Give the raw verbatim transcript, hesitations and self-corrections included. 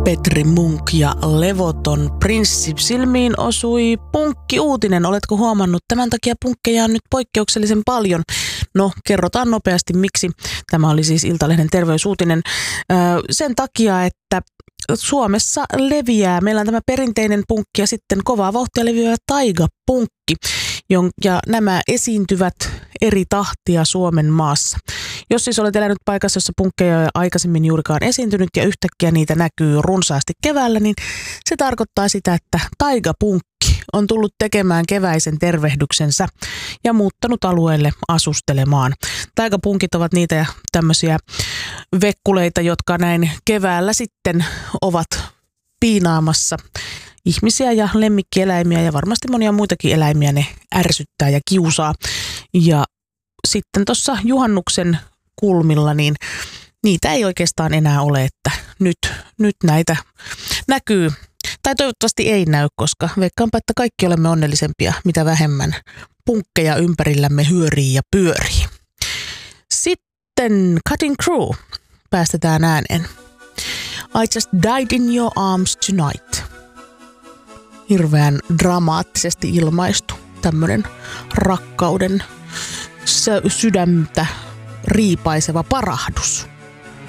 Petri Munk ja levoton prinssi. Silmiin osui punkki-uutinen. Oletko huomannut? Tämän takia punkkeja on nyt poikkeuksellisen paljon. No, kerrotaan nopeasti miksi. Tämä oli siis Iltalehden terveysuutinen. Öö, sen takia, että Suomessa leviää. Meillä on tämä perinteinen punkki ja sitten kovaa vauhtia leviävä taigapunkki. Ja nämä esiintyvät eri tahtia Suomen maassa. Jos siis olet elänyt paikassa, jossa punkkeja ei ole aikaisemmin juurikaan esiintynyt ja yhtäkkiä niitä näkyy runsaasti keväällä, niin se tarkoittaa sitä, että taigapunkki on tullut tekemään keväisen tervehdyksensä ja muuttanut alueelle asustelemaan. Taigapunkit ovat niitä tämmöisiä vekkuleita, jotka näin keväällä sitten ovat piinaamassa ihmisiä ja lemmikkieläimiä ja varmasti monia muitakin eläimiä ne ärsyttää ja kiusaa. Ja sitten tuossa juhannuksen kulmilla, niin niitä ei oikeastaan enää ole, että nyt, nyt näitä näkyy. Tai toivottavasti ei näy, koska veikkaanpa, että kaikki olemme onnellisempia, mitä vähemmän punkkeja ympärillämme hyörii ja pyörii. Sitten Cutting Crew päästetään ääneen. I just died in your arms tonight. Hirveän dramaattisesti ilmaistu tämmöinen rakkauden sydäntä riipaiseva parahdus.